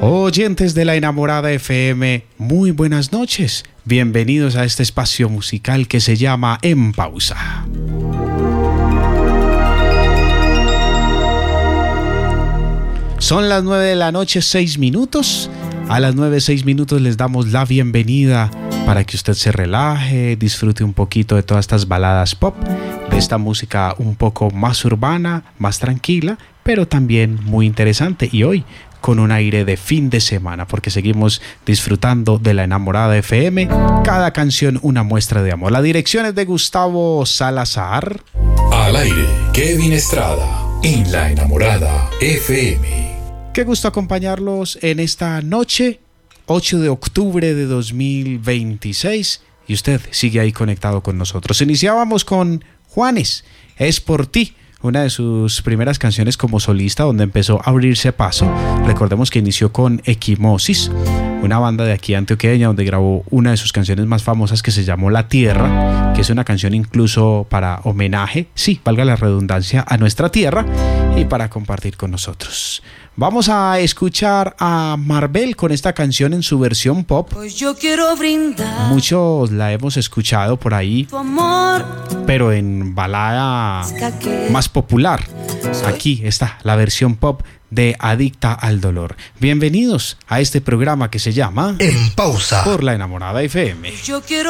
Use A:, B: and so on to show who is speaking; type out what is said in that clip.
A: Oyentes de La Enamorada FM, muy buenas noches. Bienvenidos a este espacio musical que se llama En Pausa. Son las 9 de la noche, 6 minutos. A las 9, 6 minutos les damos la bienvenida para que usted se relaje, disfrute un poquito de todas estas baladas pop, de esta música un poco más urbana, más tranquila, pero también muy interesante. Y hoy con un aire de fin de semana, porque seguimos disfrutando de La Enamorada FM. Cada canción una muestra de amor. La dirección es de Gustavo Salazar.
B: Al aire, Kevin Estrada, en La Enamorada FM.
A: Qué gusto acompañarlos en esta noche, 8 de octubre de 2026, y usted sigue ahí conectado con nosotros. Iniciábamos con Juanes, Es por ti, una de sus primeras canciones como solista, donde empezó a abrirse paso. Recordemos que inició con Equimosis, una banda de aquí antioqueña, donde grabó una de sus canciones más famosas que se llamó La Tierra, que es una canción incluso para homenaje, sí, valga la redundancia, a nuestra tierra y para compartir con nosotros. Vamos a escuchar a Marvel con esta canción en su versión pop.
C: Pues yo quiero brindar.
A: Muchos la hemos escuchado por ahí, pero en balada más popular. Aquí está la versión pop de Adicta al Dolor. Bienvenidos a este programa que se llama
B: En Pausa
A: por La Enamorada FM.
C: Yo quiero